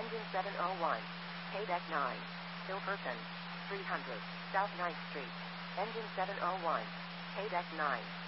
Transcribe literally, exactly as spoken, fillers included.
Engine seven oh one. Paydeck nine. Hilferton. three hundred. South ninth Street. Engine seven oh one. Paydeck nine.